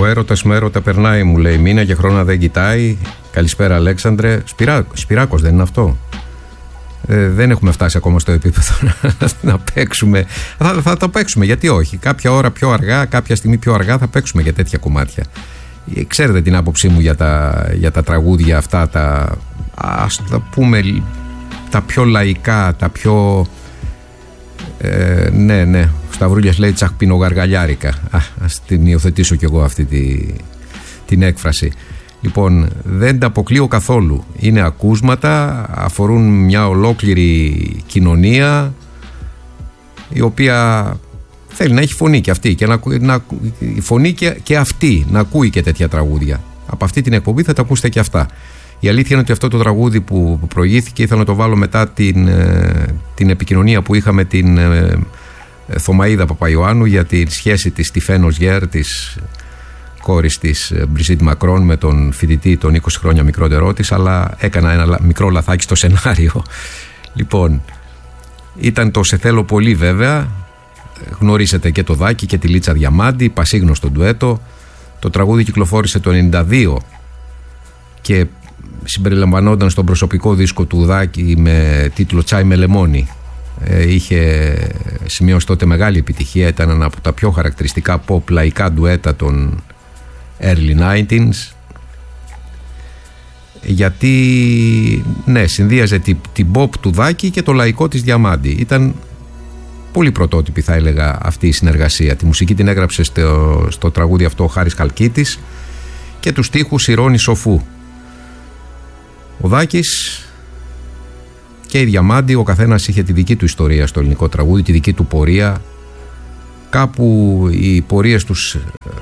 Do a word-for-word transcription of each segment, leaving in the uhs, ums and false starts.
Ο έρωτας με έρωτα περνάει, μου λέει. Μήνα και χρόνια δεν κοιτάει. Καλησπέρα, Αλέξανδρε. Σπυρά, Σπυράκος δεν είναι αυτό? Ε, δεν έχουμε φτάσει ακόμα στο επίπεδο να, να παίξουμε. Θα, θα το παίξουμε, γιατί όχι. Κάποια ώρα πιο αργά, κάποια στιγμή πιο αργά θα παίξουμε για τέτοια κομμάτια. Ε, ξέρετε την άποψή μου για τα, για τα τραγούδια αυτά, τα, ας τα πούμε, τα πιο λαϊκά, τα πιο... Ε, ναι, ναι. Ο Σταυρούλιας λέει τσαχπινογαργαλιάρικα. Α, ας την υιοθετήσω κι εγώ αυτή τη, την έκφραση. Λοιπόν, δεν τα αποκλείω καθόλου. Είναι ακούσματα, αφορούν μια ολόκληρη κοινωνία η οποία θέλει να έχει φωνή και αυτή και να, να, η φωνή και, και αυτή να ακούει και τέτοια τραγούδια. Από αυτή την εκπομπή θα τα ακούσετε και αυτά. Η αλήθεια είναι ότι αυτό το τραγούδι που, που προηγήθηκε ήθελα να το βάλω μετά την, την επικοινωνία που είχαμε την ε, Θωμαΐδα Παπαϊωάννου για τη σχέση της Στιφένος Γέρ, της κόρης της Μπριζίτ Μακρόν, με τον φοιτητή των είκοσι χρόνια μικρότερό της, αλλά έκανα ένα μικρό λαθάκι στο σενάριο. Λοιπόν, ήταν το «Σε θέλω πολύ» βέβαια. Γνωρίσετε και το Δάκη και τη Λίτσα Διαμάντη, πασίγνωστο ντουέτο. Το τραγούδι κυκλοφόρησε το ενενήντα δύο και συμπεριλαμβανόταν στον προσωπικό δίσκο του Δάκη με τίτλο «Τσάι με λεμόνι». Ε, είχε σημειώσει τότε μεγάλη επιτυχία. Ήταν ένα από τα πιο χαρακτηριστικά pop λαϊκά ντουέτα των early nineties, γιατί ναι, συνδύαζε την, την pop του Δάκη και το λαϊκό της Διαμάντη. Ήταν πολύ πρωτότυπη, θα έλεγα, αυτή η συνεργασία. Τη μουσική την έγραψε στο, στο τραγούδι αυτό ο Χάρης Χαλκίτης και τους στίχους η Ρόνη Σοφού. Ο Δάκης και η Διαμάντη, ο καθένας είχε τη δική του ιστορία στο ελληνικό τραγούδι, τη δική του πορεία. Κάπου οι πορείες τους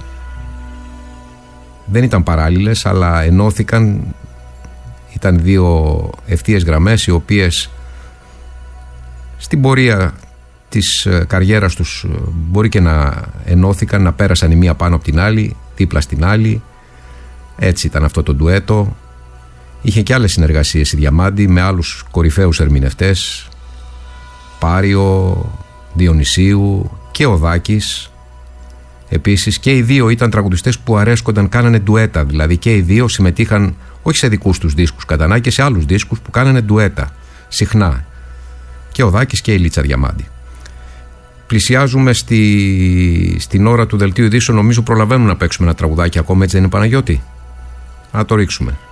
δεν ήταν παράλληλες, αλλά ενώθηκαν. Ήταν δύο ευθείες γραμμές οι οποίες στην πορεία της καριέρας τους μπορεί και να ενώθηκαν, να πέρασαν η μία πάνω από την άλλη, δίπλα στην άλλη. Έτσι ήταν αυτό το ντουέτο. Είχε και άλλες συνεργασίες η Διαμάντη με άλλους κορυφαίους ερμηνευτές, Πάριο, Διονυσίου και ο Δάκης. Επίσης και οι δύο ήταν τραγουδιστές που αρέσκονταν, κάνανε ντουέτα, δηλαδή και οι δύο συμμετείχαν όχι σε δικούς τους δίσκους κατά ανάγκη, και σε άλλους δίσκους που κάνανε ντουέτα συχνά. Και ο Δάκης και η Λίτσα Διαμάντη. Πλησιάζουμε στη, στην ώρα του δελτίου ειδήσεων. Νομίζω προλαβαίνουμε να παίξουμε ένα τραγουδάκι ακόμα, έτσι δεν είναι, Παναγιώτη? Να το ρίξουμε.